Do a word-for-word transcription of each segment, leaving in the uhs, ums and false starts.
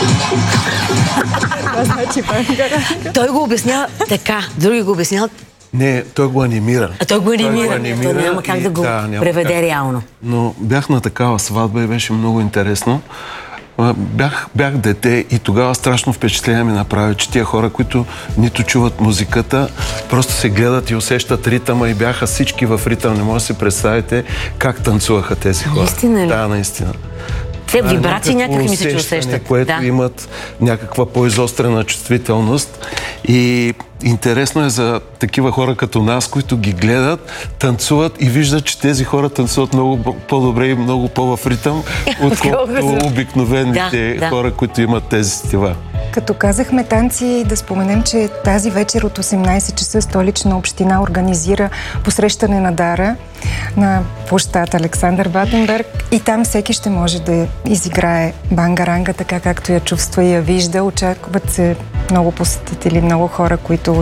Това значи бангаранга. Той го обяснява така, други го обясняват. Не, той го анимира. А той го анимира. Той го анимира то няма как и, да го да, преведе как. реално. Но бях на такава сватба и беше много интересно. Бях, бях дете и тогава страшно впечатление ми направи, че тия хора, които нито чуват музиката, просто се гледат и усещат ритъма и бяха всички в ритъм. Не може да си представите как танцуваха тези хора. Наистина ли? Да, наистина. Те вибрации някакви мисля, че усещат. Което да. имат някаква по-изострена чувствителност. И интересно е за такива хора като нас, които ги гледат, танцуват и виждат, че тези хора танцуват много по-добре и много по-в ритъм, отколкото обикновените да, да. хора, които имат тези стила. Като казахме танци, да споменем, че тази вечер от осемнайсет часа Столична община организира посрещане на дара на площад Александър Ватенберг и там всеки ще може да изиграе бангаранга така, както я чувства и я вижда. Очакват се много посетители, много хора, които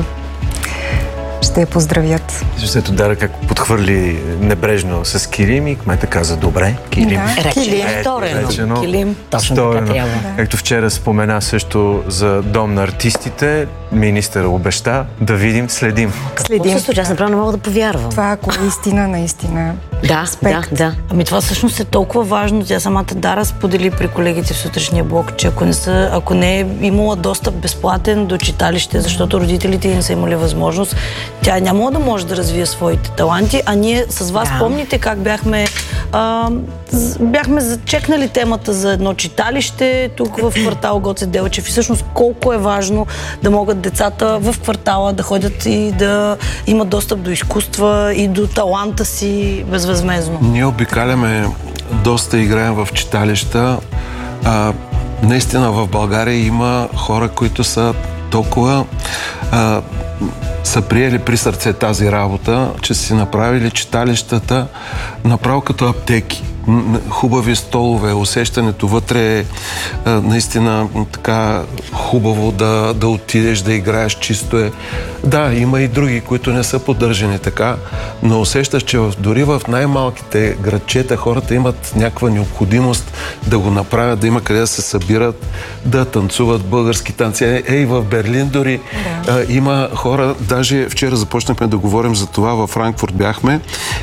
ще я поздравят. Ето Дара как подхвърли небрежно с килим и кмета каза добре, килим. Да, килим. Сторено. Килим. Точно Сторено. така трябва. Да. Както вчера спомена също за Дом на артистите, министър обеща да видим, следим. Следим. Какво се случва? Аз направо не мога да повярвам. Това, ако е истина, наистина. Да, аспект. да, да. Ами това всъщност е толкова важно. Тя самата Дара сподели при колегите в сутрешния блок, че ако не, са, ако не е имала достъп безплатен до читалище, защото родителите им са имали възможност, тя няма да може да развие своите таланти, а ние с вас да. помните как бяхме а, бяхме зачекнали темата за едно читалище тук в квартал Гоце Делчев и всъщност колко е важно да могат децата в квартала да ходят и да имат достъп до изкуства и до таланта си безвъзмезно. Ние обикаляме доста, играем в читалища. А, наистина в България има хора, които са толкова а, са приели при сърце тази работа, че си направили читалищата направо като аптеки. Хубави столове, усещането вътре е наистина така хубаво да, да отидеш, да играеш, чисто е. Да, има и други, които не са поддържани така, но усещаш, че в, дори в най-малките градчета хората имат някаква необходимост да го направят, да има къде да се събират, да танцуват български танци. Ей, в Берлин дори да. а, има хора, даже вчера започнахме да говорим за това, във Франкфурт бяхме,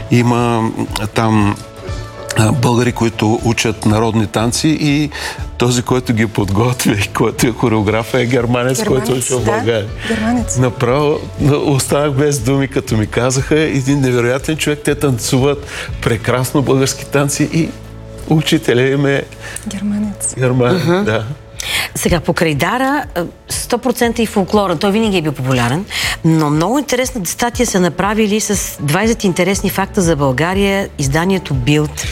има там българи, които учат народни танци и този, който ги подготвя и който е хореограф е германец, германец който учил в България. Да, германец. Направо останах без думи, като ми казаха. Един невероятен човек, те танцуват прекрасно български танци и учителя им е германец. Германец, uh-huh. да. Сега, покрай Дара, сто процента и фолклора. Той винаги е бил популярен, но много интересна статия са направили с двайсет интересни факта за България, изданието Билд.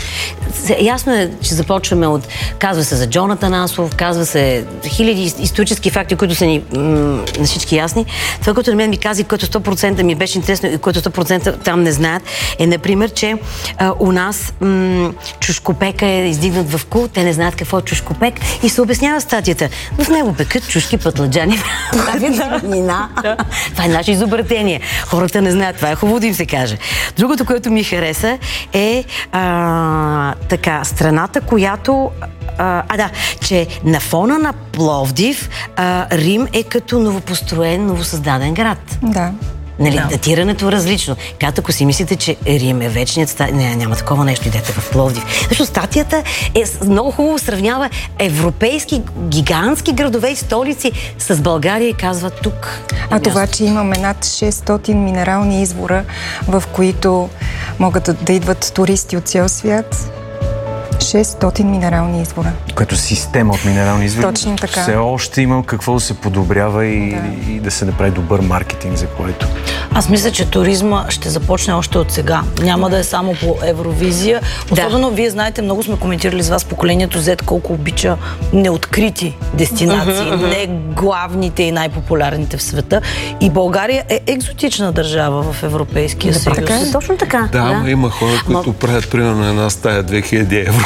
Ясно е, че започваме от... Казва се за Джонатан Асов, казва се хиляди исторически факти, които са ни на всички ясни. Това, което на мен ми каза, което сто процента ми беше интересно и което сто процента там не знаят, е, например, че а, у нас м- чушкопека е издигнат в кул, те не знаят какво е чушкопек и се обяснява статията. В него пекат чушки, пътладжани, нина. Това е наше изобретение. Хората не знаят, това е хубаво да им се каже. Другото, което ми хареса е а, така, страната, която а, а да, че на фона на Пловдив а, Рим е като новопостроен, новосъздаден град. Да. Нали, да. Датирането е различно. Когато ако си мислите, че Рим е вечният статия, не, няма такова нещо, идете в Пловдив. Защото статията е много хубаво сравнява европейски гигантски градове и столици с България и казва тук. А това, че имаме над шестстотин минерални извора, в които могат да, да идват туристи от цял свят. шестстотин минерални извора. Като система от минерални извори. Точно така. Все още има какво да се подобрява и да, и да се направи добър маркетинг за което. Аз мисля, че туризма ще започне още от сега. Няма да е само по Евровизия. Особено, да. Вие знаете, много сме коментирали с вас поколението Z, колко обича неоткрити дестинации, uh-huh, uh-huh. не главните и най-популярните в света. И България е екзотична държава в Европейския съюз. Така е, точно така. Да, да. Има хора, които Но... правят примерно една стая две хиляди евро.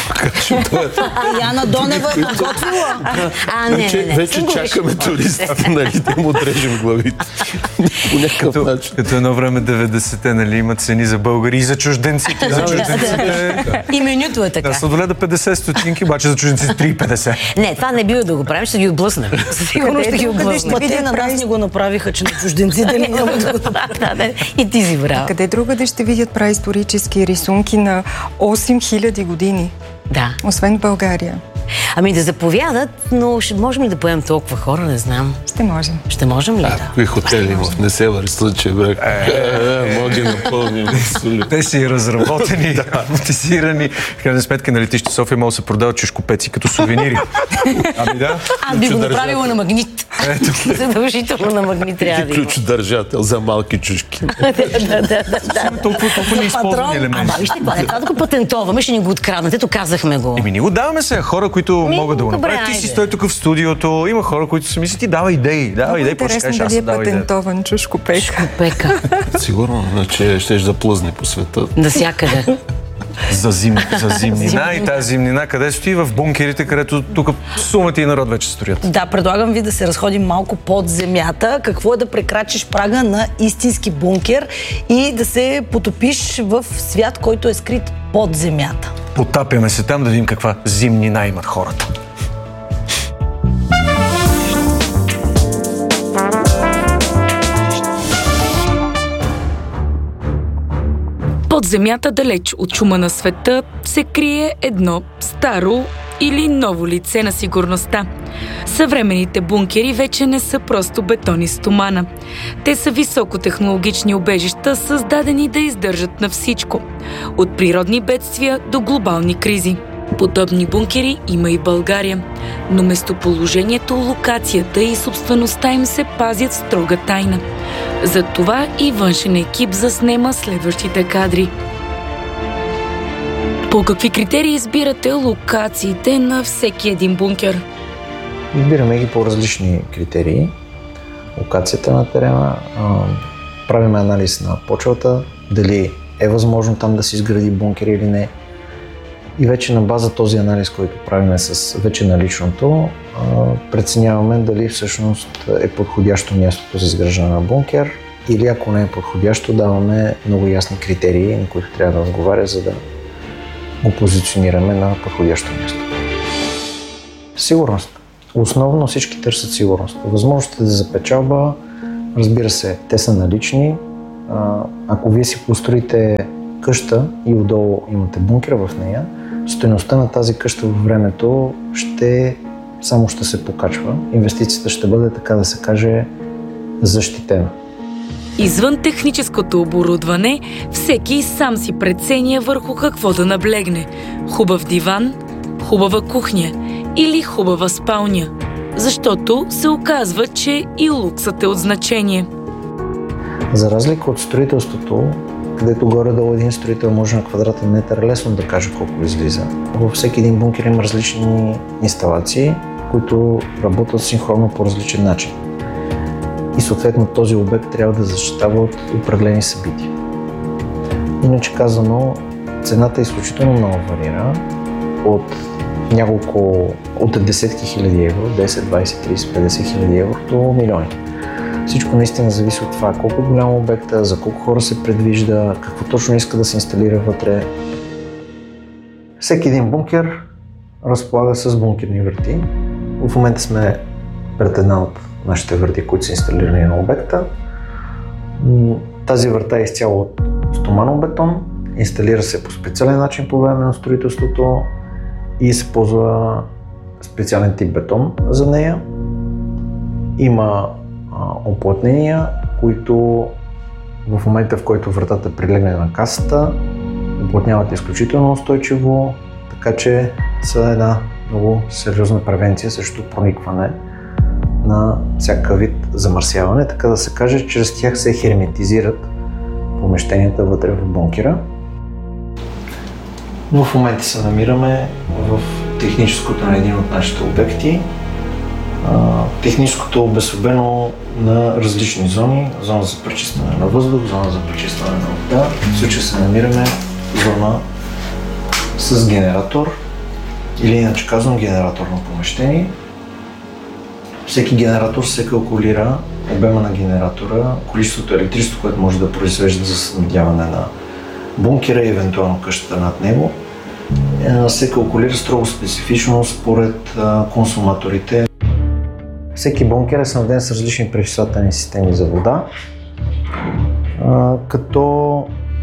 Яна Донева е подготвила. А, не, не, не. Вече чакаме туристите, нали, да му отрежем главите. По някакъв начин. Като едно време деветдесетте, нали, има цени за българи и за чужденците. За чужденците. И менюто е така. Да, сладоледа петдесет стотинки, обаче за чужденците три и петдесет. Не, това не бива да го правим, ще ги отблъснем. Сигурно ще ги отблъснем. Те на нас ни го направиха, че на чужденците не няма да го направим. И ти си брал. Къде другаде ще видят праисторически рисунки на осем хиляди години? Да. Освен в България. Ами да заповядат, но ще можем ли да поемем толкова хора, не знам. Ще можем. Ще можем ли? Да. Кои хотели има в Несебър случай, брак? Мога ги напълним. Те си разработени, автоматизирани. В крайна сметка на летище София могат да се продават чешкопеци като сувенири. Ами да. Аз би го направила на магнит. Задължително на магнит трябва да има. Ключодържател за малки чушки. Да, да, да. Толкова, толкова неизползвани елементи. Ама вижте, това да го патентоваме, ще ни го откраднат. Ето казахме го. Еми, ни го даваме сега. Хора, които Ми, могат да го добре, направят. Ти си айде. стой тук в студиото. Има хора, които си мислят и дава идеи. Дава идеи, после Интересно кажеш, аз дали е дава идея. патентован чушкопек. Пека. Сигурно, значи щеш да плъзне по света. Насякъде. За, зим, за зимнина и тази зимнина, къде стои в бункерите, където тук сумата и народ вече стоят. Да, предлагам ви да се разходим малко под земята. Какво е да прекрачиш прага на истински бункер и да се потопиш в свят, който е скрит под земята. Потапяме се там да видим каква зимнина имат хората. Под земята, далеч от шума на света, се крие едно старо или ново лице на сигурността. Съвременните бункери вече не са просто бетон и стомана. Те са високотехнологични убежища, създадени да издържат на всичко. От природни бедствия до глобални кризи. Подобни бункери има и в България, но местоположението, локацията и собствеността им се пазят в строга тайна. Затова и външен екип заснема следващите кадри. По какви критерии избирате локациите на всеки един бункер? Избираме ги по различни критерии. Локацията на терена, правим анализ на почвата, дали е възможно там да се изгради бункер или не. И вече на база този анализ, който правим с вече наличното, преценяваме дали всъщност е подходящо мястото за изграждане на бункер, или ако не е подходящо, даваме много ясни критерии, на които трябва да отговаря, за да го позиционираме на подходящо място. Сигурност. Основно всички търсят сигурност. Възможностите за печалба, разбира се, те са налични. Ако вие си построите къща и отдолу имате бункер в нея, стойността на тази къща във времето ще, само ще се покачва. Инвестицията ще бъде, така да се каже, защитена. Извън техническото оборудване, всеки сам си преценя върху какво да наблегне. Хубав диван, хубава кухня или хубава спалня. Защото се оказва, че и луксът е от значение. За разлика от строителството, където горе-долу един строител може на квадратен метър лесно да каже колко излиза. Във всеки един бункер има различни инсталации, които работят синхронно по различен начин. И съответно този обект трябва да защитава от определени събития. Иначе казано, цената изключително много варира от няколко, от десетки хиляди евро, десет, двайсет, трийсет, петдесет хиляди евро до милиони. Всичко наистина зависи от това колко голям обекта, за колко хора се предвижда, какво точно иска да се инсталира вътре. Всеки един бункер разполага с бункерни врати. В момента сме пред една от нашите врати, които са инсталирани на обекта. Тази врата е изцяло от стоманов бетон, инсталира се по специален начин по време на строителството и се ползва специален тип бетон за нея. Има оплътнения, които в момента, в който вратата прилегне на касата, оплътняват изключително устойчиво, така че са една много сериозна превенция срещу проникване на всякакъв вид замърсяване, така да се каже, чрез тях се херметизират помещенията вътре в бункера. Но в момента се намираме в техническото на един от нашите обекти. Техническото е обособено на различни зони. Зона за пречистване на въздух, зона за пречистване на вода. В случая се намираме в зона с генератор или иначе казвам генераторно помещение. Всеки генератор се калкулира обема на генератора, количеството електричество, което може да произвежда за снабдяване на бункера и евентуално къщата над него, се калкулира строго специфично според консуматорите. Всеки бункер е снабден с различни пречиствателни системи за вода, като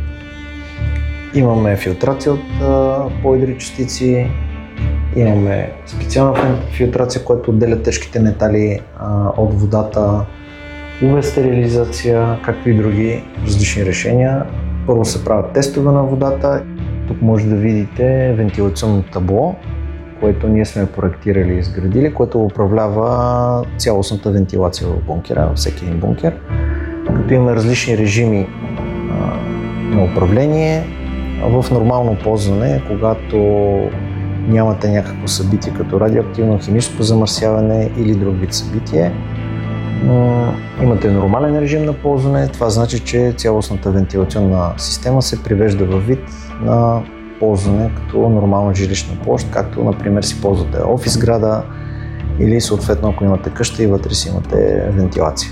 имаме филтрация от поедри частици, имаме специална филтрация, която отделя тежките метали от водата, ю ви стерилизация, както и други различни решения. Първо се правят тестове на водата. Тук може да видите вентилационно табло, което ние сме проектирали и изградили, което управлява цялостната вентилация в бункера, във всеки един бункер. Като имаме различни режими а, на управление. В нормално ползване, когато нямате някакво събитие като радиоактивно, химическо замърсяване или друг вид събитие, имате нормален режим на ползване. Това значи, че цялостната вентилационна система се привежда във вид на ползване като нормална жилищна площ, както например си ползвате офис сграда или съответно ако имате къща и вътре си имате вентилация.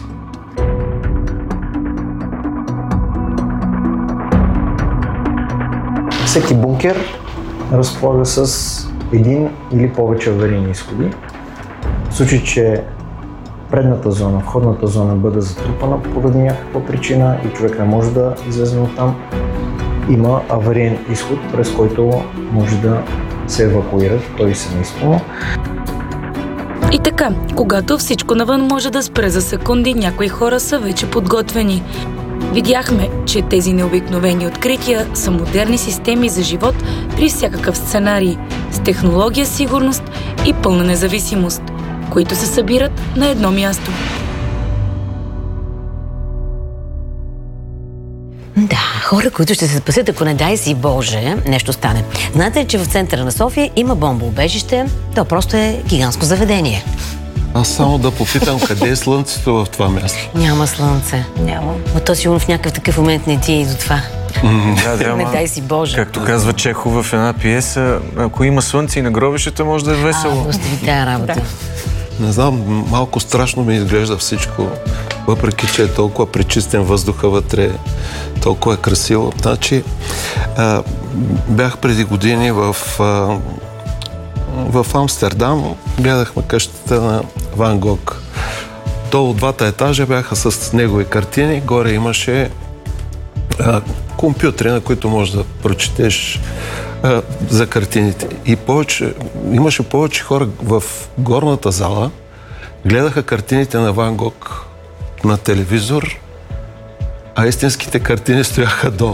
Всеки бункер разполага с един или повече аварийни изходи. В случай, че предната зона, входната зона бъде затрупана поради някаква причина и човек не може да излезе оттам, има авариен изход, през който може да се евакуира той семейство. И така, когато всичко навън може да спре за секунди, някои хора са вече подготвени. Видяхме, че тези необикновени открития са модерни системи за живот при всякакъв сценарий, с технология, сигурност и пълна независимост, които се събират на едно място. Да, хора, които ще се спасят, ако не дай си Боже, нещо стане. Знаете ли, че в центъра на София има бомбоубежище? То просто е гигантско заведение. Аз само да попитам, къде е слънцето в това място? Няма слънце. Няма. Но то сигурно в някакъв такъв момент не ти е и до това. Да, да, не дай си Боже. Както казва Чехов в една пиеса, ако има слънце и на гробището, може да е весело. А, остави тая работа. Да. Не знам, малко страшно ми изглежда всичко, въпреки че е толкова пречистен въздуха вътре, толкова е красиво. Значи, а, бях преди години в, а, в Амстердам, гледахме къщата на Ван Гог. Долу двата етажа бяха с негови картини, горе имаше а, компютри, на които можеш да прочетеш а, за картините. И повече, имаше повече хора в горната зала, гледаха картините на Ван Гог на телевизор, а истинските картини стояха долу.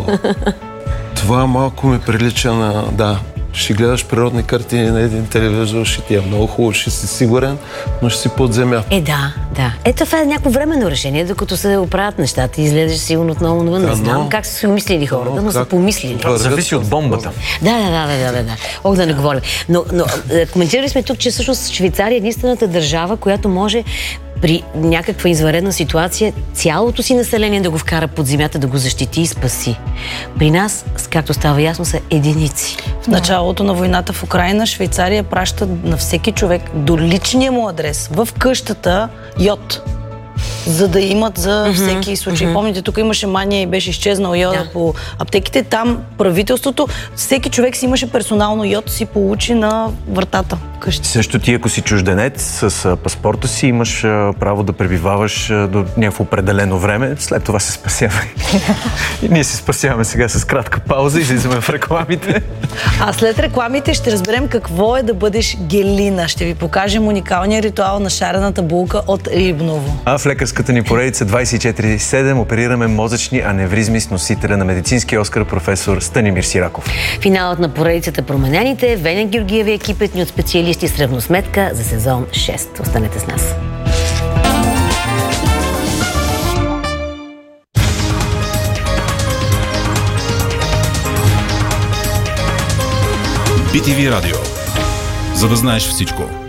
Това малко ми прилича на... Да, ще гледаш природни картини на един телевизор, ще ти е много хубаво, ще си сигурен, но ще си под земя. Е, да, да. Ето това е някакво временно решение, докато се оправят нещата и излезеш сигурно отново навън. Да, не знам но... как са си умислили хората, но, но са помислили. Това зависи от бомбата. Да, да, да, да, да, да. Ох, да не говорим. Но, но коментирали сме тук, че всъщност Швейцария е единствената държава, която може при някаква извънредна ситуация цялото си население да го вкара под земята, да го защити и спаси. При нас, както става ясно, са единици. В началото на войната в Украйна Швейцария праща на всеки човек до личния му адрес в къщата йод, за да имат за всеки случай. Mm-hmm. Помните, тук имаше мания и беше изчезнал йода да. по аптеките. Там правителството, всеки човек си имаше персонално йод, си получи на вратата къщи. Също ти, ако си чужденец с паспорта си, имаш право да пребиваваш до някакво определено време. След това се спасявай. И ние се спасяваме сега с кратка пауза и излизаме в рекламите. А след рекламите ще разберем какво е да бъдеш гелина. Ще ви покажем уникалния ритуал на шарената булка от Рибново. А в лекарската ни поредица двайсет и четири седем оперираме мозъчни аневризми с носителя на медицинския Оскар професор Станимир Сираков. Финалът на поредицата променените, Веня Георгиева и екипът ни от специалисти с равносметка за сезон шест. Останете с нас. би ти ви Радио. За да знаеш всичко.